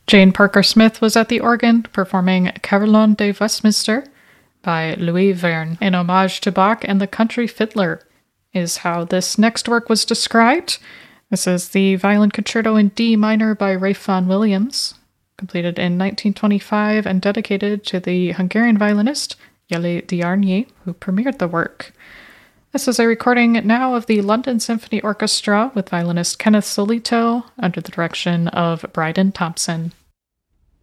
Jane Parker Smith was at the organ performing Carillon de Westminster by Louis Verne in homage to Bach and the Country Fiddler, is how this next work was described. This is the Violin Concerto in D minor by Ralph Vaughan Williams, completed in 1925 and dedicated to the Hungarian violinist Jele Diarnyi, who premiered the work. This is a recording now of the London Symphony Orchestra with violinist Kenneth Solito under the direction of Bryden Thompson.